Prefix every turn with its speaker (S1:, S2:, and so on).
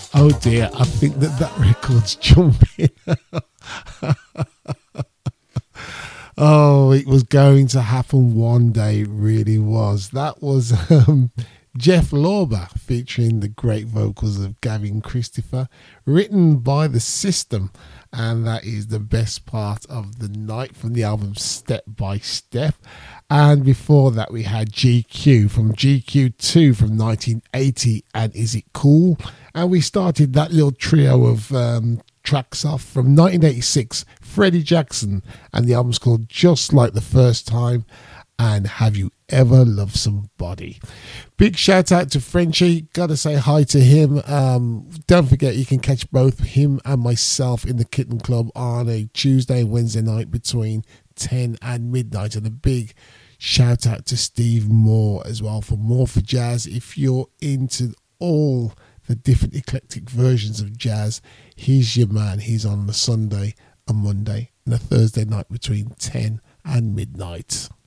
S1: Oh dear, I think that record's jumping. Oh, it was going to happen one day, it really was. That was Jeff Lorber featuring the great vocals of Gavin Christopher, written by The System, and that is the best part of the night from the album Step by Step. And before that we had GQ from GQ2 from 1980 and Is It Cool? And we started that little trio of tracks off from 1986, Freddie Jackson, and the album's called Just Like the First Time and Have You Ever Loved Somebody. Big shout out to Frenchie, gotta say hi to him. Don't forget you can catch both him and myself in the Kitten Club on a Tuesday and Wednesday night between 10 and midnight, and a big shout out to Steve Moore as well for More for Jazz. If you're into all the different eclectic versions of jazz, he's your man. He's on the Sunday, a Monday and a Thursday night between 10 and midnight.